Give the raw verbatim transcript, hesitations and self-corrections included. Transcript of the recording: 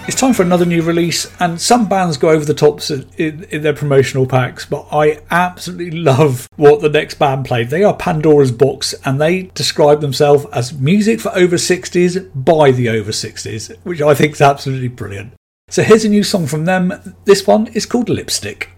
It's time for another new release, and some bands go over the tops in, in their promotional packs, but I absolutely love what the next band played. They are Pandora's Box, and they describe themselves as music for over sixties by the over sixties, which I think is absolutely brilliant. So here's a new song from them. This one is called Lipstick.